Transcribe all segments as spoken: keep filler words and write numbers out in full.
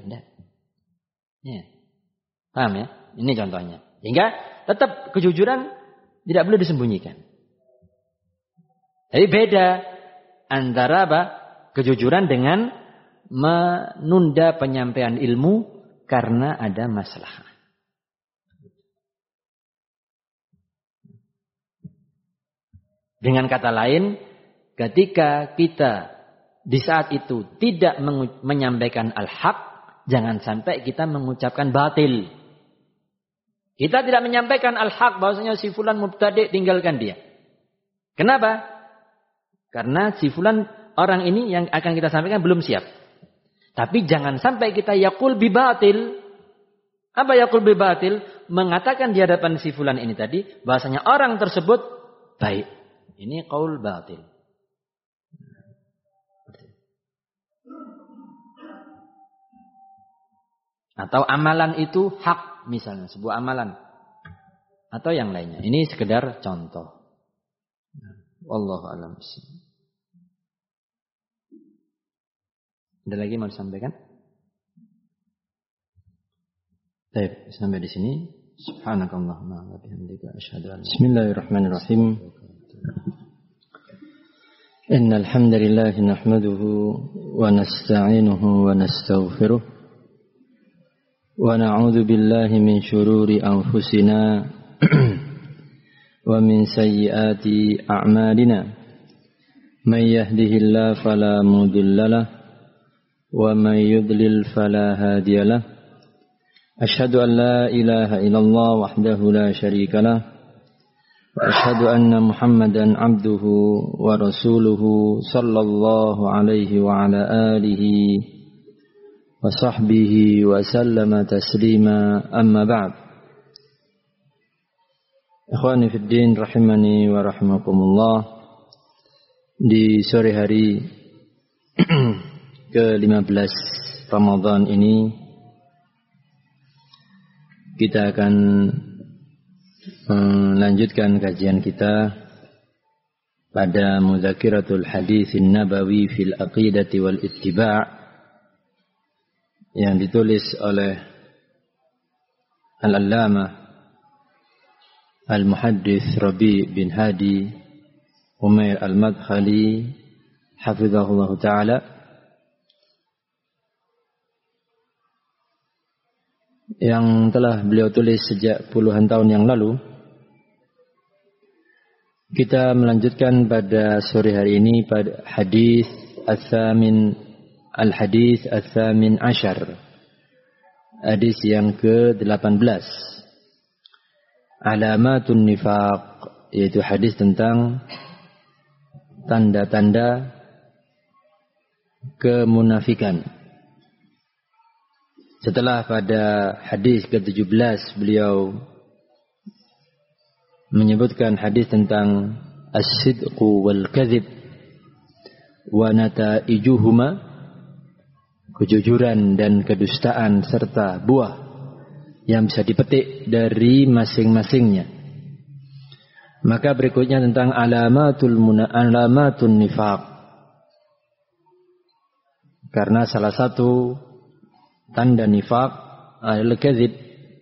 Tidak. Ya. Paham ya? Ini contohnya. Sehingga tetap kejujuran tidak boleh disembunyikan. Jadi beda antara apa? Kejujuran dengan menunda penyampaian ilmu karena ada masalah. Dengan kata lain, ketika kita di saat itu tidak menyampaikan al-haq, jangan sampai kita mengucapkan batil. Kita tidak menyampaikan al-haq bahwasanya si fulan mubtadi', tinggalkan dia. Kenapa? Karena si fulan orang ini yang akan kita sampaikan belum siap. Tapi jangan sampai kita yaqul bi batil. Apa yaqul bi batil? Mengatakan di hadapan si fulan ini tadi bahwasanya orang tersebut baik. Ini qaul batil. Atau amalan itu hak misalnya, sebuah amalan. Atau yang lainnya. Ini sekedar contoh. Wallahu a'lam. Ada lagi mau disampaikan? Baik, sampai di sini. Subhanakallahumma wa bihamdika asyhadu an la ilaha illa anta Bismillahirrahmanirrahim. Innal hamdalillah nahmaduhu wa nasta'inuhu wa nastaghfiruh wa na'udzu billahi min shururi anfusina wa min sayyiati a'malina. May yahdihillahu fala mudilla lahu ومن يضلل فلا هادي له أشهد أن لا إله إلا الله وحده لا شريك له وأشهد أن محمدا عبده ورسوله صلى الله عليه وعلى آله وصحبه وسلم تسليما أما بعد. Ikhwani fi din rahimani wa rahimakumullah. Di sore hari ke lima belas Ramadan ini kita akan melanjutkan kajian kita pada Mudzakiratul Haditsin Nabawi fil Aqidati wal Ittiba' yang ditulis oleh Al-Allamah Al-Muhaddits Rabi' bin Hadi Umair Al-Madkhali hafizahullah ta'ala, yang telah beliau tulis sejak puluhan tahun yang lalu. Kita melanjutkan pada sore hari ini pada hadis al-thamin al-hadis al-thamin ashar, hadis yang ke delapan belas, alamatun nifaq, yaitu hadis tentang tanda-tanda kemunafikan. Setelah pada hadis ke tujuh belas beliau menyebutkan hadis tentang as-sidqu wal kadhib wa nataijuhuma, kejujuran dan kedustaan serta buah yang bisa dipetik dari masing-masingnya. Maka berikutnya tentang alamatul muna alamatun nifaq. Karena salah satu tanda nifaq adalah kadzib.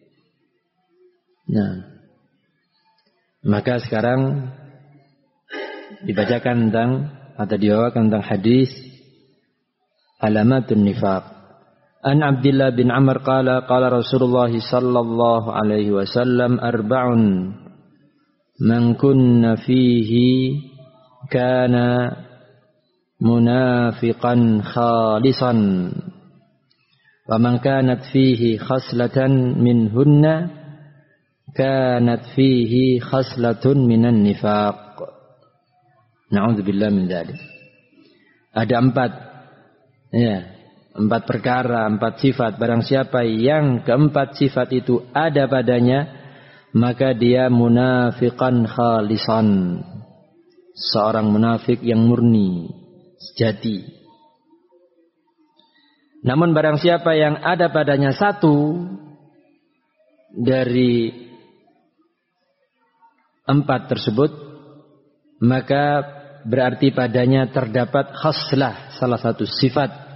Nah, maka sekarang dibacakan tentang atau dibawakan tentang hadis alamatun nifaq. An Abdullah bin Amr qala qala Rasulullah sallallahu alaihi wasallam arba'un man kunna fihi kana munafiqan khalisan wa man kanat fihi khaslatan minhunna kanat fihi khaslatun minan nifaq. Na'udzubillah min dzalik. Ada empat, ya, empat perkara, empat sifat. Barang siapa yang keempat sifat itu ada padanya, maka dia munafiqan khalisan, seorang munafik yang murni, sejati. Namun barang siapa yang ada padanya satu dari empat tersebut, maka berarti padanya terdapat khaslah, salah satu sifat